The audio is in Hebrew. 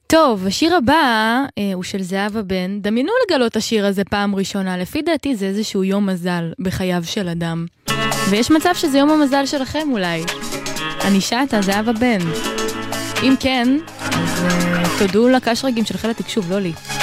טוב, השיר הבא הוא של זהבה בן. דמיינו לגלות השיר הזה פעם ראשונה. לפי דעתי זה איזשהו יום מזל בחייו של אדם. ויש מצב שזה יום המזל שלכם אולי. אני שעתה, זהבה בן. אם כן, אז תודו לקש רגים של חיל התקשוב, לא לי.